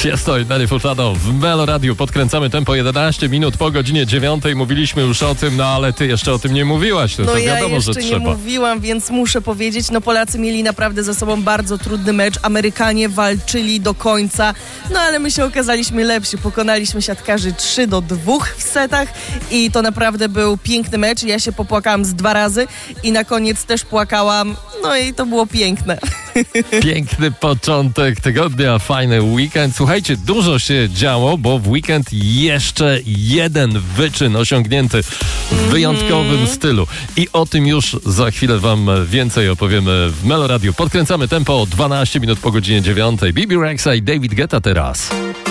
Jest Dani Furtado w Melo Radio. Podkręcamy tempo 11 minut po godzinie 9. Mówiliśmy już o tym, no ale ty jeszcze o tym nie mówiłaś. To ja wiadomo, jeszcze że nie trzeba. mówiłam, więc muszę powiedzieć, Polacy mieli naprawdę ze sobą bardzo trudny mecz. Amerykanie walczyli do końca, ale my się okazaliśmy lepsi. Pokonaliśmy siatkarzy 3-2 w setach i to naprawdę był piękny mecz. Ja się popłakałam z 2 razy i na koniec też płakałam. I to było piękne. Piękny początek tygodnia, fajny weekend. Słuchajcie, dużo się działo, bo w weekend jeszcze jeden wyczyn osiągnięty w wyjątkowym stylu. I o tym już za chwilę wam więcej opowiemy w Melo Radio. Podkręcamy tempo o 12 minut po godzinie 9. Bibi Rexa i David Guetta teraz.